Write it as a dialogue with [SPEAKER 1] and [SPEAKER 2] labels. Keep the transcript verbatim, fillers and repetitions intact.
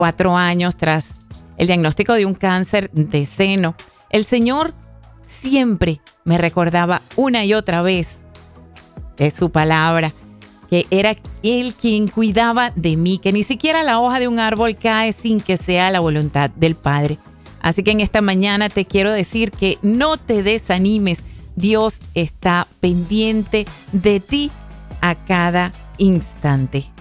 [SPEAKER 1] cuatro años tras el diagnóstico de un cáncer de seno, el Señor siempre me recordaba una y otra vez de su palabra, que era Él quien cuidaba de mí, que ni siquiera la hoja de un árbol cae sin que sea la voluntad del Padre. Así que en esta mañana te quiero decir que no te desanimes. Dios está pendiente de ti a cada instante.